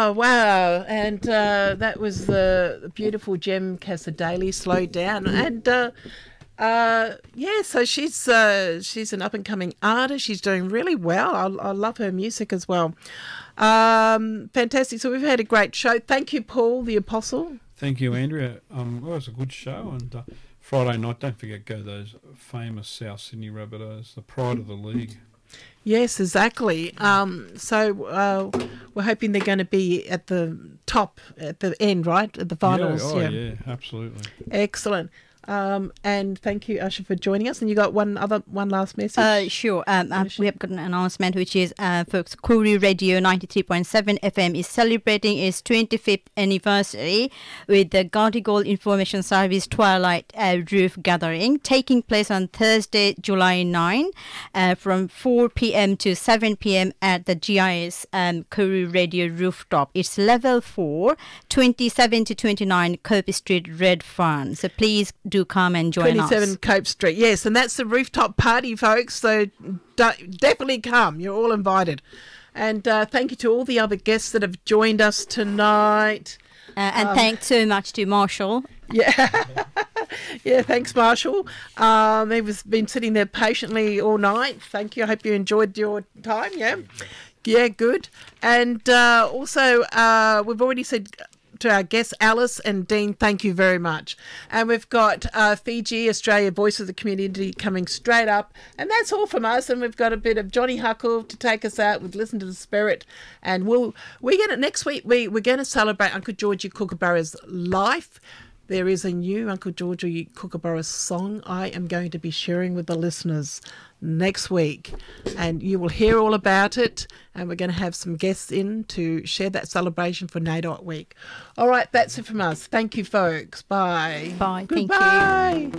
Oh, wow. And that was the beautiful Jem Casadei, Slow Down. And so she's an up-and-coming artist. She's doing really well. I love her music as well. Fantastic. So we've had a great show. Thank you, Paul, the Apostle. Thank you, Andrea. It was a good show. And Friday night, don't forget, go to those famous South Sydney Rabbitohs, the pride of the league. Yes, exactly. So we're hoping they're going to be at the top, at the end, right? At the finals. Yeah, absolutely. Excellent. And thank you, Usher, for joining us. And you got one last message? Sure. We have got an announcement, which is, folks, Koori Radio 93.7 FM is celebrating its 25th anniversary with the Gadigal Information Service Twilight Roof Gathering taking place on Thursday, July 9, from 4 p.m. to 7 p.m. at the GIS Koori Radio Rooftop. It's level 4, 27 to 29 Cope Street, Redfern. So please do come and join 27 us. Cope Street, yes, and that's the rooftop party, folks, so definitely come. You're all invited. And thank you to all the other guests that have joined us tonight. And thanks so much to Marshall. Yeah, yeah, thanks, Marshall. He's been sitting there patiently all night. Thank you. I hope you enjoyed your time, Yeah, good. And also, we've already said to our guests, Alice and Dean, thank you very much. And we've got Fiji, Australia, Voice of the Community coming straight up. And that's all from us. And we've got a bit of Johnny Huckle to take us out with Listen to the Spirit. And next week, we're going to celebrate Uncle Georgie Kookaburra's life. There is a new Uncle Georgie Kookaburra song I am going to be sharing with the listeners next week, and you will hear all about it, and we're going to have some guests in to share that celebration for NAIDOT week. All right, that's it from us. Thank you, folks. Bye. Bye. Goodbye. Thank you.